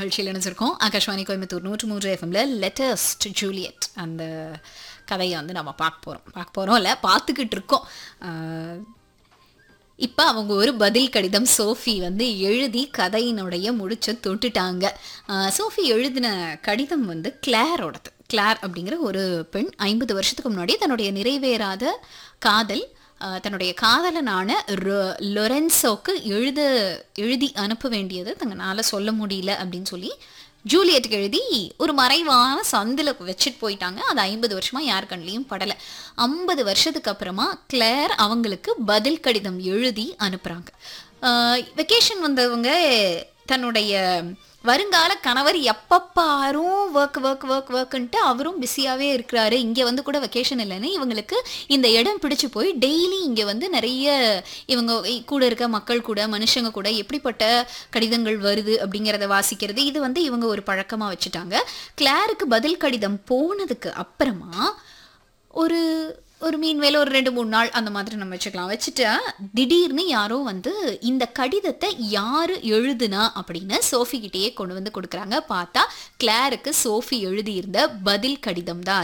நிகழ்ச்சியில் நினைச்சிருக்கோம். ஆகாஷ்வாணி கோயம்புத்தூர் 103 எஃப்எம்ல letters to Juliet அந்த கதையை வந்து நம்ம பார்க்க போகிறோம் இல்லை பார்த்துக்கிட்டு இருக்கோம். இப்போ அவங்க ஒரு பதில் கடிதம் சோஃபி வந்து எழுதி கதையினுடைய முடிச்ச தொட்டுட்டாங்க. சோஃபி எழுதின கடிதம் வந்து கிளாரோடது. கிளார் அப்படிங்கிற ஒரு பெண் 50 வருஷத்துக்கு முன்னாடி தன்னுடைய நிறைவேறாத காதல் தன்னுடைய காதலனான லொரென்சோக்கு எழுதி அனுப்ப வேண்டியது தங்களால் சொல்ல முடியல அப்படின்னு சொல்லி ஜூலியட்டுக்கு எழுதி ஒரு மறைவான சந்தில் வச்சுட்டு போயிட்டாங்க. அது 50 வருஷமாக யார் கண்ணிலையும் படலை. 50 வருஷத்துக்கு அப்புறமா கிளேர் அவங்களுக்கு பதில் கடிதம் எழுதி அனுப்புகிறாங்க. வெக்கேஷன் வந்தவங்க தன்னுடைய வருங்கால கணவர் எப்பப்பாரும் ஒர்க்குன்ட்டு அவரும் பிஸியாகவே இருக்கிறாரு. இங்கே வந்து கூட வெக்கேஷன் இல்லைன்னு இவங்களுக்கு இந்த இடம் பிடிச்சி போய் டெய்லி இங்கே வந்து நிறைய இவங்க கூட இருக்க மக்கள் கூட மனுஷங்க கூட எப்படிப்பட்ட கடிதங்கள் வருது அப்படிங்கிறத வாசிக்கிறது இது வந்து இவங்க ஒரு பழக்கமாக வச்சுட்டாங்க. கிளாருக்கு பதில் கடிதம் போனதுக்கு அப்புறமா ஒரு மீன்வேல ஒரு 2-3 நாள் அந்த மாதிரி நம்ம வச்சுட்டா திடீர்னு யாரோ வந்து இந்த கடிதத்தை யாரு எழுதுனா அப்படின்னு சோஃபி கிட்டேயே கொண்டு வந்து கொடுக்குறாங்க. பார்த்தா கிளாருக்கு சோஃபி எழுதியிருந்த பதில் கடிதம் தான்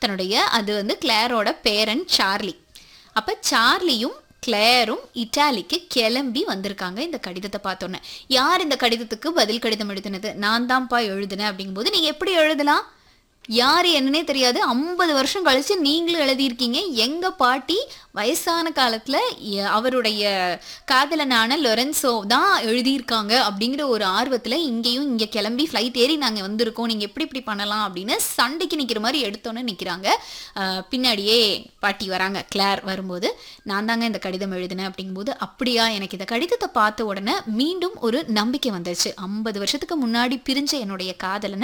அது வந்து கிளாரோட பேரன் சார்லி. அப்போ சார்லியும் கிளேரும் இட்டாலிக்கு கிளம்பி வந்திருக்காங்க. இந்த கடிதத்தை பார்த்தோன்னே யார் இந்த கடிதத்துக்கு பதில் கடிதம் எழுதினது? நான் தான்ப்பா எழுதினேன் அப்படிங்கும்போது நீங்கள் எப்படி எழுதலாம்? யார் என்னன்னே தெரியாது. 50 வருஷம் கழிச்சு நீங்களும் எழுதியிருக்கீங்க. எங்கள் பாட்டி வயசான காலத்தில் அவருடைய காதலனான லொரென்சோ தான் எழுதியிருக்காங்க அப்படிங்கிற ஒரு ஆர்வத்தில் இங்கே கிளம்பி ஃப்ளைட் ஏறி நாங்கள் வந்திருக்கோம், நீங்கள் இப்படி பண்ணலாம் அப்படின்னு சண்டைக்கு நிற்கிற மாதிரி எடுத்தோன்னே நிற்கிறாங்க. பின்னாடியே பாட்டி வராங்க. கிளார் வரும்போது நான் தாங்க இந்த கடிதம் எழுதினேன் அப்படிங்கும்போது அப்படியா? எனக்கு இந்த கடிதத்தை பார்த்த உடனே மீண்டும் ஒரு நம்பிக்கை வந்துருச்சு. 50 வருஷத்துக்கு முன்னாடி பிரிஞ்ச என்னுடைய காதலனை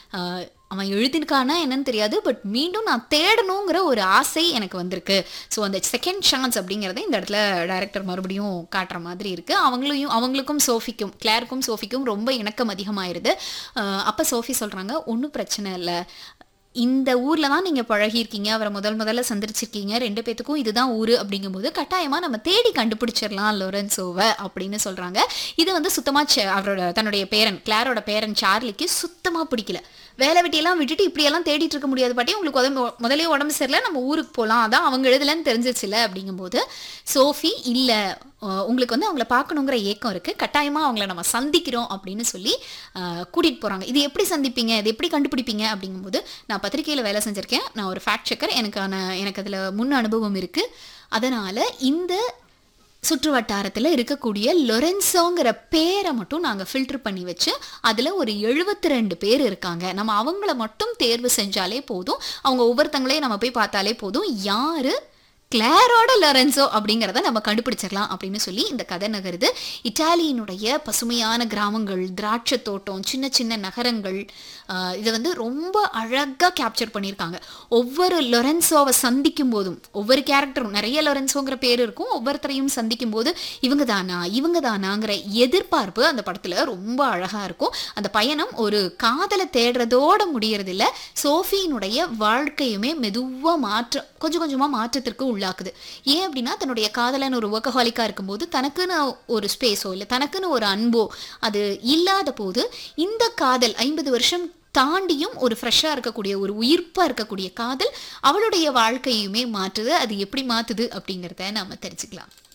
அவன் எழுதினுக்கானா என்னன்னு தெரியாது, பட் மீண்டும் நான் தேடணுங்கிற ஒரு ஆசை எனக்கு வந்திருக்கு. ஸோ அந்த செகண்ட் சான்ஸ் அப்படிங்கிறத இந்த இடத்துல டைரக்டர் மறுபடியும் காட்டுற மாதிரி இருக்குது. அவங்களுக்கும் சோஃபிக்கும் கிளாருக்கும் சோஃபிக்கும் ரொம்ப இணக்கம் அதிகமாயிருது. அப்போ சோஃபி சொல்கிறாங்க, ஒன்றும் பிரச்சனை இல்லை, இந்த ஊரில் தான் நீங்கள் பழகியிருக்கீங்க, அவரை முதல்ல சந்திச்சிருக்கீங்க, 2 பேத்துக்கும் இதுதான் ஊர் அப்படிங்கும்போது கட்டாயமாக நம்ம தேடி கண்டுபிடிச்சிடலாம் லொரென்சோவை அப்படின்னு சொல்கிறாங்க. இது வந்து சுத்தமாக தன்னுடைய பேரன் கிளாரோட பேரன் சார்லிக்கு சுத்தமாக பிடிக்கல. வேலை வெட்டியெல்லாம் விட்டுட்டு இப்படியெல்லாம் தேடிட்டு இருக்க முடியாது பாட்டி, உங்களுக்கு முதலே உடம்பு சரியில்லை, நம்ம ஊருக்கு போகலாம், அதான் அவங்க எழுதலன்னு தெரிஞ்சிச்சுல அப்படிங்கும்போது சோஃபி இல்லை, உங்களுக்கு வந்து அவங்கள பார்க்கணுங்கிற ஏக்கம் இருக்குது, கட்டாயமாக அவங்கள நம்ம சந்திக்கிறோம் அப்படின்னு சொல்லி கூட்டிகிட்டு போகிறாங்க. இது எப்படி சந்திப்பீங்க, இது எப்படி கண்டுபிடிப்பீங்க அப்படிங்கும்போது நான் பத்திரிகையில் வேலை செஞ்சுருக்கேன், நான் ஒரு ஃபேக்ட் செக்கர், எனக்கு அதில் முன் அனுபவம் இருக்குது, அதனால் இந்த சுற்று வட்டாரத்தில் இருக்கக்கூடிய லொரென்சோங்கிற பேரை மட்டும் நாங்கள் ஃபில்டர் பண்ணி வச்சு அதில் ஒரு 72 பேர் இருக்காங்க, நம்ம அவங்கள மட்டும் தேர்வு செஞ்சாலே போதும், அவங்க ஒவ்வொருத்தங்களையும் நம்ம போய் பார்த்தாலே போதும், யார் கிளாரோட லொரென்சோ அப்படிங்கிறத நம்ம கண்டுபிடிச்சிடலாம் அப்படின்னு சொல்லி இந்த கதை நகருது. இட்டாலியினுடைய பசுமையான கிராமங்கள், திராட்சை தோட்டம், சின்ன சின்ன நகரங்கள், இதை வந்து ரொம்ப அழகாக கேப்சர் பண்ணியிருக்காங்க. ஒவ்வொரு லொரென்சோவை சந்திக்கும் போதும் ஒவ்வொரு கேரக்டரும், நிறைய லொரென்சோங்கிற பேர் இருக்கும், ஒவ்வொருத்தரையும் சந்திக்கும் போது இவங்க தானாங்கிற எதிர்பார்ப்பு அந்த படத்தில் ரொம்ப அழகாக இருக்கும். அந்த பயணம் ஒரு காதலை தேடுறதோட முடியறதில்ல, சோஃபியினுடைய வாழ்க்கையுமே மெதுவாக கொஞ்சம் கொஞ்சமாக மாற்றத்திற்கு உள்ளாக்குது. ஏன் அப்படின்னா தன்னுடைய காதலன் ஒரு ஒர்க்கஹாலிக்காக இருக்கும்போது தனக்குன்னு ஒரு ஸ்பேஸோ இல்லை தனக்குன்னு ஒரு அன்போ அது இல்லாத போது இந்த காதல் 50 வருஷம் தாண்டியும் ஒரு ஃப்ரெஷ்ஷாக இருக்கக்கூடிய ஒரு உயிர்ப்பாக இருக்கக்கூடிய காதல் அவளுடைய வாழ்க்கையுமே மாற்றுது. அது எப்படி மாற்றுது அப்படிங்கிறத நாம தெரிஞ்சுக்கலாம்.